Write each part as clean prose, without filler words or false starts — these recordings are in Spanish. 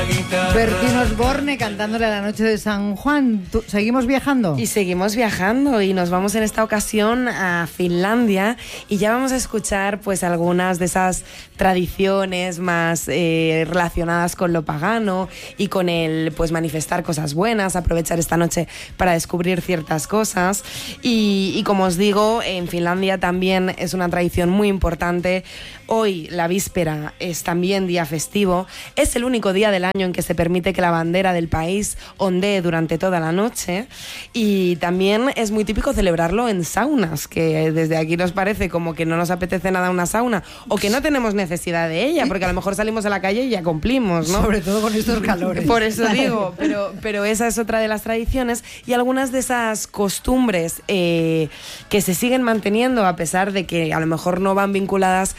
Bertín Osborne cantándole a la noche de San Juan. ¿Seguimos viajando? Y seguimos viajando y nos vamos en esta ocasión a Finlandia y ya vamos a escuchar pues algunas de esas tradiciones más relacionadas con lo pagano y con el pues manifestar cosas buenas, aprovechar esta noche para descubrir ciertas cosas y como os digo, en Finlandia también es una tradición muy importante. Hoy, la víspera, es también día festivo. Es el único día del año en que se permite que la bandera del país ondee durante toda la noche. Y también es muy típico celebrarlo en saunas, que desde aquí nos parece como que no nos apetece nada una sauna o que no tenemos necesidad de ella, porque a lo mejor salimos a la calle y ya cumplimos, ¿no? Sobre todo con estos calores. Por eso digo, pero esa es otra de las tradiciones y algunas de esas costumbres que se siguen manteniendo a pesar de que a lo mejor no van vinculadas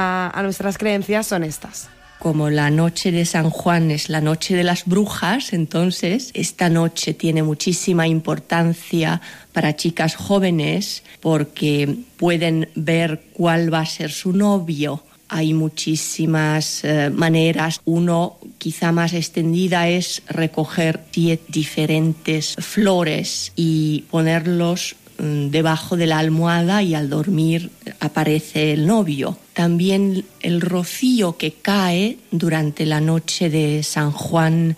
a nuestras creencias son estas. Como la noche de San Juan es la noche de las brujas, entonces esta noche tiene muchísima importancia para chicas jóvenes porque pueden ver cuál va a ser su novio. Hay muchísimas maneras. Uno, quizá más extendida, es recoger 10 diferentes flores y ponerlos debajo de la almohada y al dormir aparece el novio. También el rocío que cae durante la noche de San Juan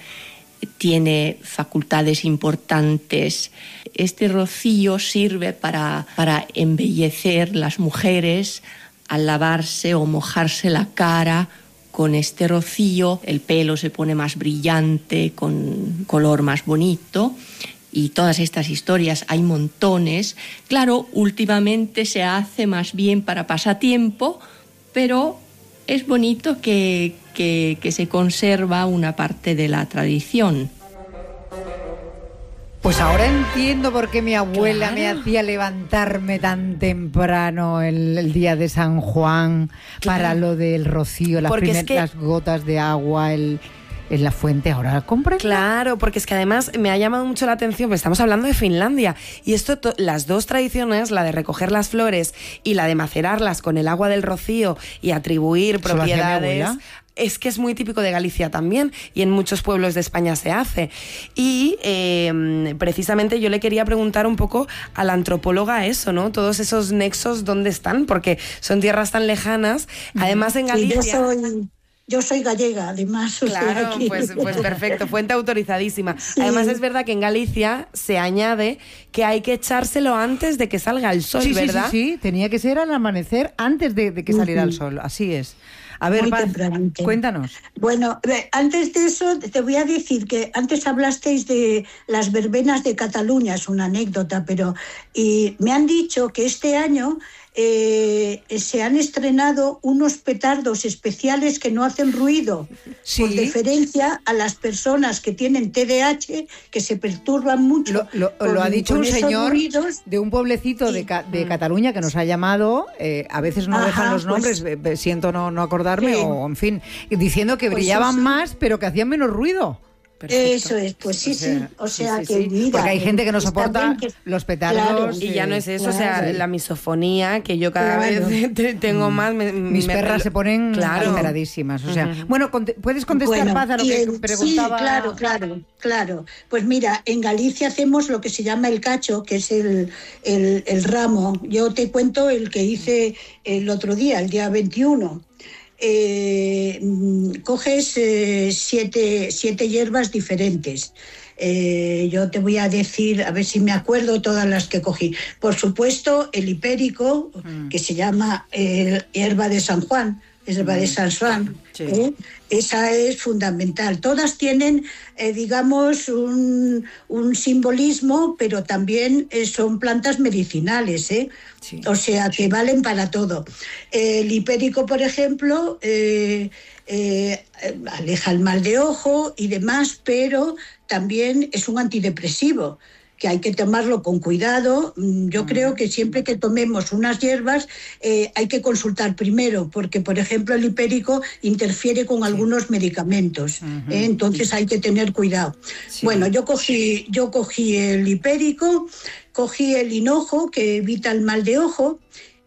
tiene facultades importantes. Este rocío sirve para embellecer las mujeres al lavarse o mojarse la cara. Con este rocío el pelo se pone más brillante, con color más bonito. Y todas estas historias, hay montones. Claro, últimamente se hace más bien para pasatiempo, pero es bonito que se conserva una parte de la tradición. Pues ahora entiendo por qué mi abuela Claro. me hacía levantarme tan temprano el día de San Juan, para lo del rocío, las gotas de agua, en la fuente. Ahora compré. Claro, porque es que además me ha llamado mucho la atención, porque estamos hablando de Finlandia y esto, las dos tradiciones, la de recoger las flores y la de macerarlas con el agua del rocío y atribuir propiedades, es que es muy típico de Galicia también y en muchos pueblos de España se hace. Y precisamente yo le quería preguntar un poco a la antropóloga eso, ¿no? Todos esos nexos, ¿dónde están? Porque son tierras tan lejanas. Además en Galicia... Sí, yo soy gallega, además. Claro, pues perfecto, fuente autorizadísima. Sí. Además es verdad que en Galicia se añade que hay que echárselo antes de que salga el sol, ¿verdad? Sí, tenía que ser al amanecer antes de que saliera el sol, así es. A ver, Paz, cuéntanos. Bueno, antes de eso te voy a decir que antes hablasteis de las verbenas de Cataluña, es una anécdota, y me han dicho que este año se han estrenado unos petardos especiales que no hacen ruido, ¿sí? Por deferencia a las personas que tienen TDAH, que se perturban mucho. Lo ha dicho un señor de un pueblecito de Cataluña que nos ha llamado, a veces no dejan los nombres, siento no acordarme, sí. O en fin, diciendo que brillaban más, pero que hacían menos ruido. Perfecto. Eso es, pues sí. O sea, que mira, porque hay gente que no soporta los petardos. Claro, y ya no es eso, claro. O sea, la misofonía, que yo cada vez tengo más... Mis perras se ponen alteradísimas. O sea, bueno, ¿puedes contestar, Paz, a lo que preguntaba? Sí, claro. Pues mira, en Galicia hacemos lo que se llama el cacho, que es el ramo. Yo te cuento el que hice el otro día, el día 21. Coges 7 hierbas diferentes. Yo te voy a decir, a ver si me acuerdo todas las que cogí. Por supuesto, el hipérico, que se llama hierba de San Juan, hierba de San Juan. Sí. Esa es fundamental. Todas tienen, digamos, un simbolismo, pero también son plantas medicinales, Sí. O sea, que valen para todo. El hipérico, por ejemplo, aleja el mal de ojo y demás, pero también es un antidepresivo, que hay que tomarlo con cuidado. Yo creo que siempre que tomemos unas hierbas hay que consultar primero, porque, por ejemplo, el hipérico interfiere con algunos medicamentos, entonces hay que tener cuidado. Sí. Bueno, yo cogí el hipérico, cogí el hinojo, que evita el mal de ojo,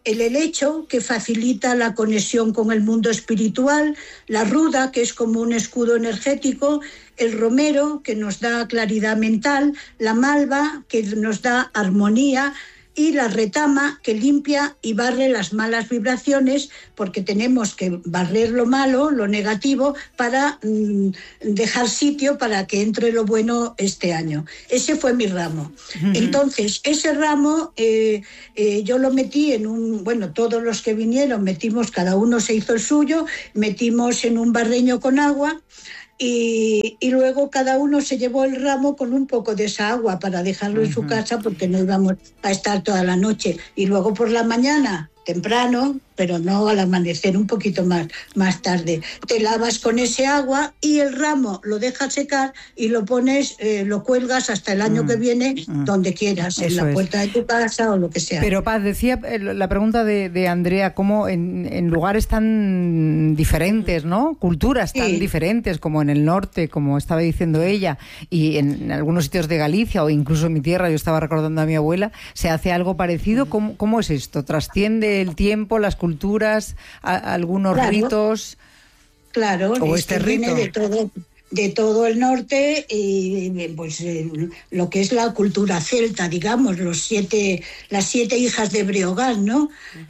el helecho, que facilita la conexión con el mundo espiritual, la ruda, que es como un escudo energético, el romero, que nos da claridad mental, la malva, que nos da armonía, y la retama, que limpia y barre las malas vibraciones, porque tenemos que barrer lo malo, lo negativo, para dejar sitio para que entre lo bueno este año. Ese fue mi ramo. Entonces, ese ramo yo lo metí en un... Bueno, todos los que vinieron metimos, cada uno se hizo el suyo, metimos en un barreño con agua, y luego cada uno se llevó el ramo con un poco de esa agua para dejarlo en su casa, porque no íbamos a estar toda la noche. Y luego por la mañana, temprano, pero no al amanecer, un poquito más tarde, te lavas con ese agua y el ramo lo dejas secar y lo pones, lo cuelgas hasta el año que viene, donde quieras, en la puerta de tu casa o lo que sea. Pero Paz, decía la pregunta de Andrea, cómo en lugares tan diferentes, ¿no? Culturas tan diferentes, como en el norte, como estaba diciendo ella, y en algunos sitios de Galicia o incluso en mi tierra, yo estaba recordando a mi abuela, ¿se hace algo parecido? ¿Cómo es esto? ¿Trasciende el tiempo, las culturas, algunos ritos? Claro, o este rito viene de todo el norte, y pues lo que es la cultura celta, digamos, las 7 hijas de Breogán, ¿no?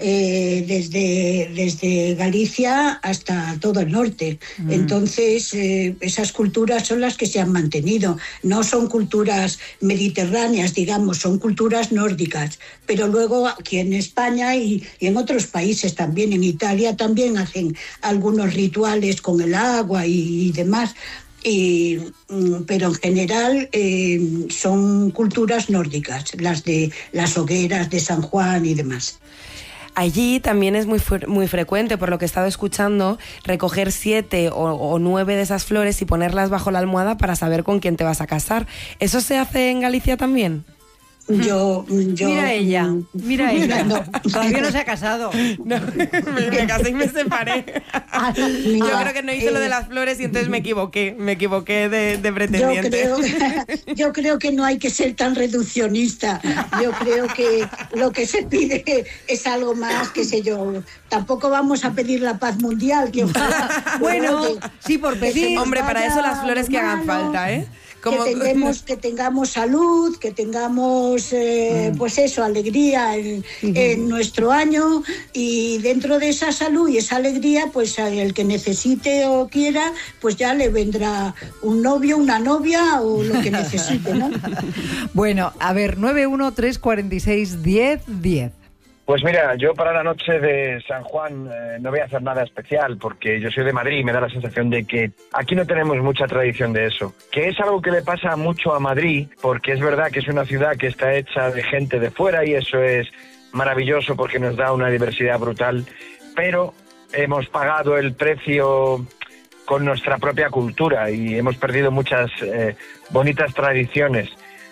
Desde Galicia hasta todo el norte. Entonces, esas culturas son las que se han mantenido. No son culturas mediterráneas, digamos, son culturas nórdicas. Pero luego aquí en España y en otros países también, en Italia también hacen algunos rituales con el agua y demás. Pero en general son culturas nórdicas, las de las hogueras de San Juan y demás. Allí también es muy frecuente, por lo que he estado escuchando, recoger 7 o 9 de esas flores y ponerlas bajo la almohada para saber con quién te vas a casar. ¿Eso se hace en Galicia también? Yo mira ella. No. Todavía no se ha casado. No, me casé y me separé. Yo creo que no hice lo de las flores y entonces me equivoqué de pretendiente. Yo creo que no hay que ser tan reduccionista. Yo creo que lo que se pide es algo más, qué sé yo. Tampoco vamos a pedir la paz mundial. Que bueno, sí, por pedir. Hombre, para eso las flores que hagan falta, ¿eh? Que tengamos salud, que tengamos pues eso, alegría en nuestro año, y dentro de esa salud y esa alegría, pues el que necesite o quiera, pues ya le vendrá un novio, una novia o lo que necesite, ¿no? Bueno, a ver, 913461010. Pues mira, yo para la noche de San Juan no voy a hacer nada especial, porque yo soy de Madrid y me da la sensación de que aquí no tenemos mucha tradición de eso. Que es algo que le pasa mucho a Madrid, porque es verdad que es una ciudad que está hecha de gente de fuera y eso es maravilloso porque nos da una diversidad brutal, pero hemos pagado el precio con nuestra propia cultura y hemos perdido muchas bonitas tradiciones.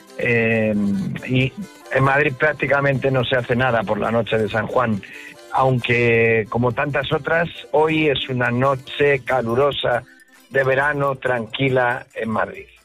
Y en Madrid prácticamente no se hace nada por la noche de San Juan, aunque como tantas otras, hoy es una noche calurosa de verano tranquila en Madrid.